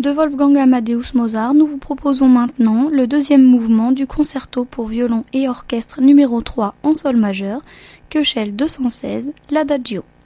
De Wolfgang Amadeus Mozart, nous vous proposons maintenant le deuxième mouvement du concerto pour violon et orchestre numéro 3 en sol majeur, Köchel 216, l'Adagio.